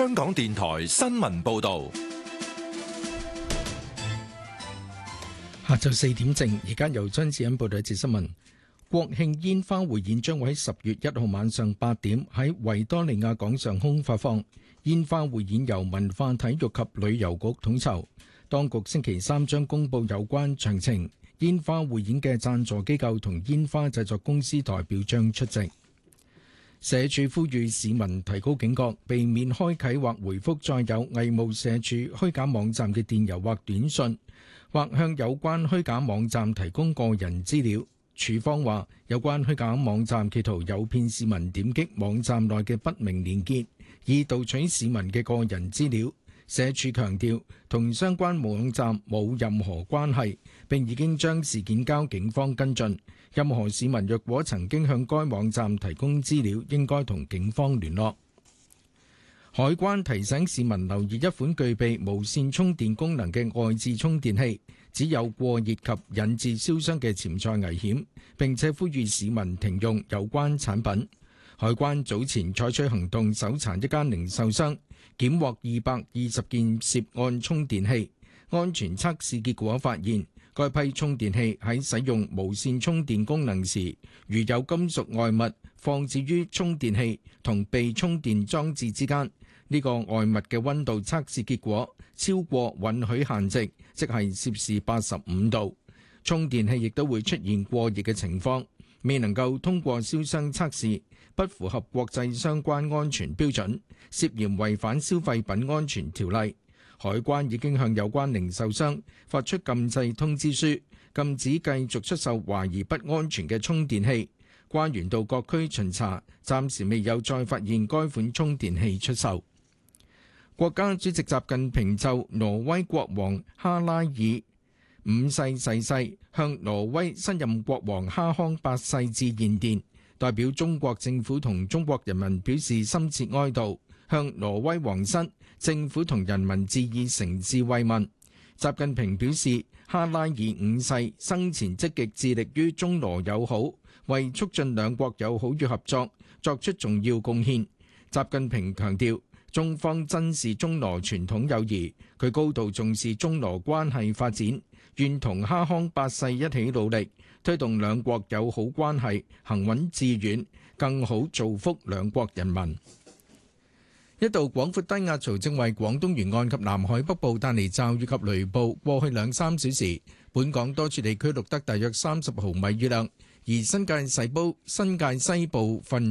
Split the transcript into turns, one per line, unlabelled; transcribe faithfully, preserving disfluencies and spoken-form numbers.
香港電台新聞報道。
下晝四點正，而家由張志恩報道一節新聞。國慶煙花匯演將會喺十月一號晚上八點喺維多利亞港上空發放。煙花匯演由文化體育及旅遊局統籌，當局星期三將公布有關詳情。煙花匯演嘅贊助機構同煙花製作公司代表將出席。社署呼籲市民提高警覺，避免開啟或回覆載有偽冒社署虛假網站嘅電郵或短信，或向有關虛假網站提供個人資料。署方話，有關虛假網站企圖誘騙市民點擊網站內嘅不明連結，以盜取市民嘅個人資料。社署強調，同相關網站冇任何關係，並已經將事件交警方跟進。任何市民若果曾經向該網站提供資料，應該同警方聯絡。海關提醒市民留意一款具備無線充電功能嘅外置充電器，只有過熱及引致燒傷嘅潛在危險，並且呼籲市民停用有關產品。海關早前採取行動，搜查一間零售商，檢獲二百二十件涉案充電器。安全測試結果發現，該批充電器喺使用無線充電功能時，如有金屬外物放置於充電器同被充電裝置之間，呢個外物嘅溫度測試結果超過允許限值，即係攝氏八十五度。充電器亦都會出現過熱嘅情況，未能夠通過燒傷測試，不符合國際相關安全標準，涉嫌違反消費品安全條例。海關已經向有關零售商發出禁制通知書，禁止繼續出售懷疑不安全嘅充電器。關員到各區巡查，暫時未有再發現該款充電器出售。國家主席習近平就挪威國王哈拉爾五世逝世，向挪威新任國王哈康八世致唁電，代表中國政府同中國人民表示深切哀悼，向挪威皇室、政府同人民致以誠摯慰問。習近平表示，哈拉爾五世生前積極致力於中挪友好，為促進兩國友好與合作作出重要貢獻。習近平強調，中方珍視中挪傳統友誼，佢高度重視中挪關係發展，願同哈康八世一起努力，推動兩國友好關係行穩致遠，更好造福兩國人民。一道廣闊低壓槽正為廣東沿岸及南海北部帶嚟驟雨及雷暴。過去兩三小時，本港多處地區錄得大約三十毫米雨量，而新界西部新界西部分